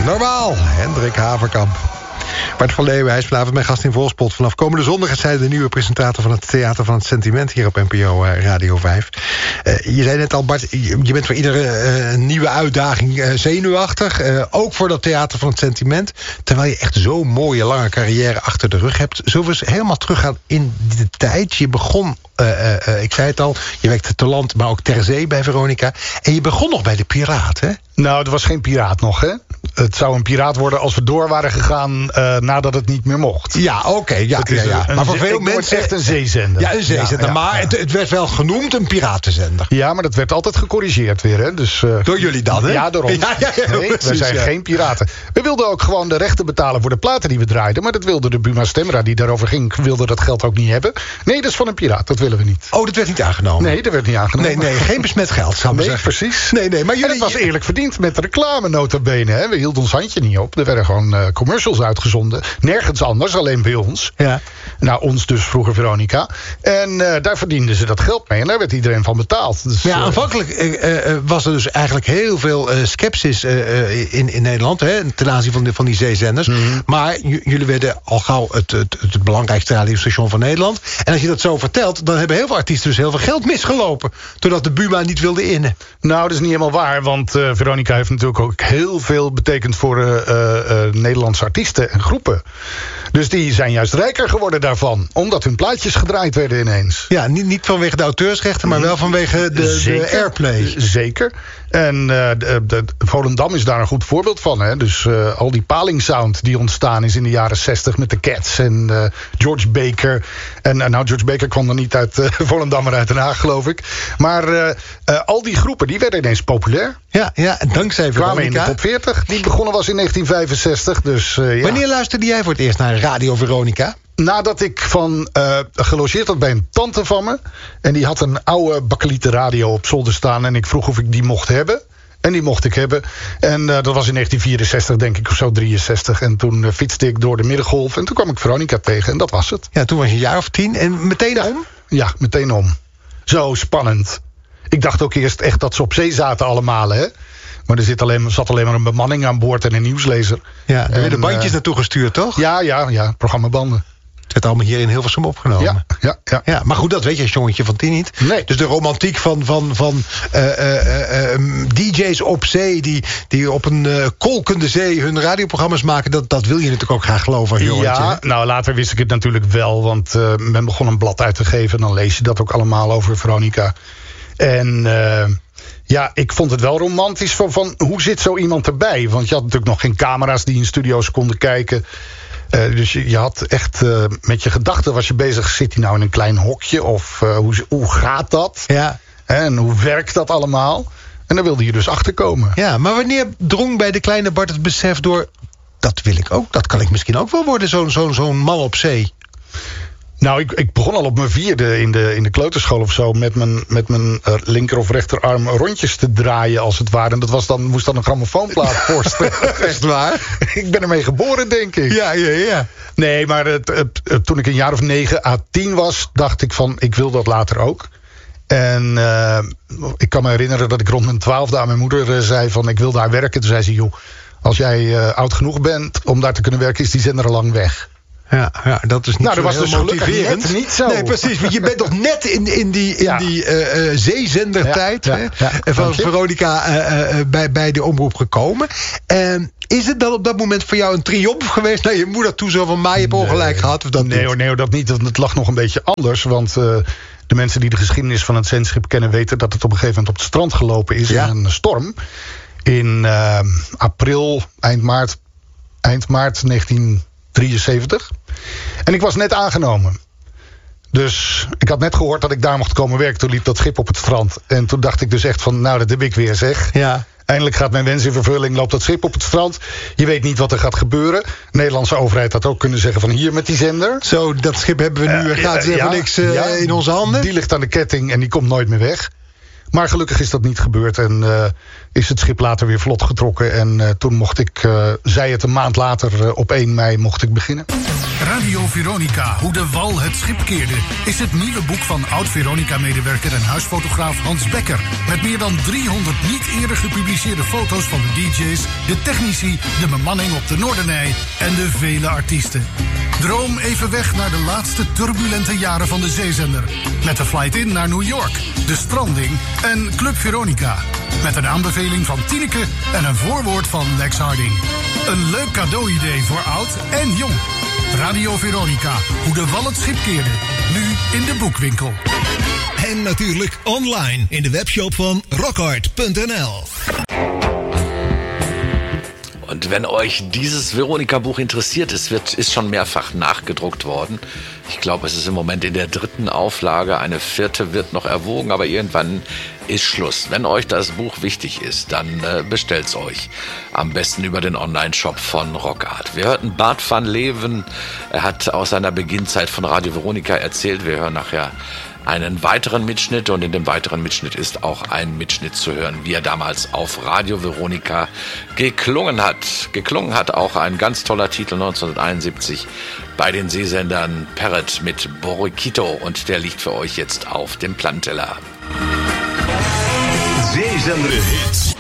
Normaal, Hendrik Haverkamp. Bart van Leeuwen, hij is vanavond mijn gast in Volspot. Vanaf komende zondag is hij de nieuwe presentator van het Theater van het Sentiment hier op NPO Radio 5. Je zei net al, Bart, je bent voor iedere nieuwe uitdaging zenuwachtig. Ook voor dat Theater van het Sentiment. Terwijl je echt zo'n mooie lange carrière achter de rug hebt. Zullen we eens helemaal teruggaan in de tijd? Je begon, ik zei het al, je werkte te land, maar ook ter zee bij Veronica. En je begon nog bij de Piraat, hè? Nou, het was geen piraat nog, hè? Het zou een piraat worden als we door waren gegaan nadat het niet meer mocht. Ja, oké. Ja. Maar voor veel mensen echt een zeezender. Ja, een zeezender. Ja, maar het werd wel genoemd een piratenzender. Ja, maar dat werd altijd gecorrigeerd weer, hè? Dus, door jullie dan, hè? Ja, door ons. Nee, we zijn geen piraten. We wilden ook gewoon de rechten betalen voor de platen die we draaiden. Maar dat wilde de Buma Stemra die daarover ging, wilde dat geld ook niet hebben. Nee, dat is van een piraat. Dat willen we niet. Oh, dat werd niet aangenomen? Nee, dat werd niet aangenomen. Nee, geen besmet geld, zou ik zeggen. Precies. Nee, maar jullie... het was eerlijk verdiend met reclame notabene, hè? We hielden ons handje niet op. Er werden gewoon commercials uitgezonden. Nergens anders, alleen bij ons. Ja. Nou, ons dus vroeger Veronica. En daar verdienden ze dat geld mee. En daar werd iedereen van betaald. Dus, ja, aanvankelijk was er dus eigenlijk heel veel sceptisch in Nederland, hè, ten aanzien van die zeezenders. Mm-hmm. Maar jullie werden al gauw het belangrijkste radiostation van Nederland. En als je dat zo vertelt, dan hebben heel veel artiesten dus heel veel geld misgelopen. Doordat de Buma niet wilde innen. Nou, dat is niet helemaal waar. Want Veronica heeft natuurlijk ook heel veel betekend voor Nederlandse artiesten en groepen. Dus die zijn juist rijker geworden daarvan. Omdat hun plaatjes gedraaid werden ineens. Ja, niet vanwege de auteursrechten, maar wel vanwege de airplay. Zeker. En Volendam is daar een goed voorbeeld van. Hè? Dus al die palingsound die ontstaan is in de jaren 60 met de Cats en George Baker. En nou, George Baker kwam dan niet uit Volendam, maar uit Den Haag, geloof ik. Maar al die groepen, die werden ineens populair. Ja, en dankzij Veronica. Kwamen in de top 40, die begonnen was in 1965. Dus, ja. Wanneer luisterde jij voor het eerst naar Radio Veronica? Nadat ik gelogeerd had bij een tante van me. En die had een oude bakkelieten radio op zolder staan. En ik vroeg of ik die mocht hebben. En die mocht ik hebben. En dat was in 1964, denk ik, of zo, 63. En toen fietste ik door de Middengolf. En toen kwam ik Veronica tegen. En dat was het. Ja, toen was je een jaar of 10. En meteen om? Ja, meteen om. Zo spannend. Ik dacht ook eerst echt dat ze op zee zaten allemaal, hè. Maar er zat alleen maar een bemanning aan boord en een nieuwslezer. Ja, er werden bandjes naartoe gestuurd, toch? Ja, programmabanden. Het werd allemaal hier in Hilversum opgenomen. Ja, maar goed, dat weet je als jongetje van 10 niet. Nee. Dus de romantiek van DJ's op zee die op een kolkende zee hun radioprogramma's maken, dat wil je natuurlijk ook graag geloven, jongetje. Ja, nou later wist ik het natuurlijk wel, want men begon een blad uit te geven en dan lees je dat ook allemaal over Veronica. En ja, ik vond het wel romantisch van hoe zit zo iemand erbij? Want je had natuurlijk nog geen camera's die in studio's konden kijken. Dus je had echt met je gedachten was je bezig. Zit hij nou in een klein hokje? Of hoe gaat dat? Ja. En hoe werkt dat allemaal? En daar wilde je dus achterkomen. Ja, maar wanneer drong bij de kleine Bart het besef door, dat wil ik ook, dat kan ik misschien ook wel worden, zo'n man op zee? Nou, ik begon al op mijn 4e in de kleuterschool of zo met mijn linker of rechterarm rondjes te draaien als het ware. En dat moest dan een grammofoonplaat voorstellen. Echt waar? Ik ben ermee geboren, denk ik. Ja. Nee, maar toen ik een jaar of 9 à 10 was, dacht ik van, ik wil dat later ook. En ik kan me herinneren dat ik rond mijn 12e aan mijn moeder zei van, ik wil daar werken. Toen zei ze, joh, als jij oud genoeg bent om daar te kunnen werken, is die zender al lang weg. Ja, dat is niet zo dat was dus motiverend. Net niet zo. Nee, precies, want je bent toch net in die zeezendertijd van Veronica bij de omroep gekomen. Is het dan op dat moment voor jou een triomf geweest naar je moeder toe, zo van, maar je hebt ongelijk gehad? Of dat nee, dat niet. Het lag nog een beetje anders, want de mensen die de geschiedenis van het zendschip kennen weten dat het op een gegeven moment op het strand gelopen is in een storm. In april, eind maart 1973. En ik was net aangenomen. Dus ik had net gehoord dat ik daar mocht komen werken. Toen liep dat schip op het strand. En toen dacht ik dus echt van, nou, dat heb ik weer, zeg. Ja. Eindelijk gaat mijn wens in vervulling, loopt dat schip op het strand. Je weet niet wat er gaat gebeuren. De Nederlandse overheid had ook kunnen zeggen van, hier met die zender. Zo, dat schip hebben we nu gratis voor niks in onze handen. Die ligt aan de ketting en die komt nooit meer weg. Maar gelukkig is dat niet gebeurd en is het schip later weer vlot getrokken. En toen mocht ik, zei het een maand later, op 1 mei mocht ik beginnen. Radio Veronica, hoe de wal het schip keerde, is het nieuwe boek van oud-Veronica-medewerker en huisfotograaf Hans Becker. Met meer dan 300 niet eerder gepubliceerde foto's van de DJ's, de technici, de bemanning op de Noordernij en de vele artiesten. Droom even weg naar de laatste turbulente jaren van de zeezender. Met de flight in naar New York, de stranding en Club Veronica. Met een aanbeveling van Tineke en een voorwoord van Lex Harding. Een leuk cadeau-idee voor oud en jong. Radio Veronica, hoe de wal het schip keerde. Nu in de boekwinkel. En natuurlijk online in de webshop van rockhard.nl. Und wenn euch dieses Veronica-Buch interessiert, ist schon mehrfach nachgedruckt worden. Ich glaube, es ist im Moment in der 3. Auflage. Eine 4. wird noch erwogen, aber irgendwann ist Schluss. Wenn euch das Buch wichtig ist, dann bestellt's euch. Am besten über den Online-Shop von Rockart. Wir hörten Bart van Leeuwen. Er hat aus seiner Beginnzeit von Radio Veronica erzählt. Wir hören nachher einen weiteren Mitschnitt und in dem weiteren Mitschnitt ist auch ein Mitschnitt zu hören, wie er damals auf Radio Veronica geklungen hat. Geklungen hat auch ein ganz toller Titel 1971 bei den Seesendern Perret mit Borikito und der liegt für euch jetzt auf dem Planteller. Zeezender Hits.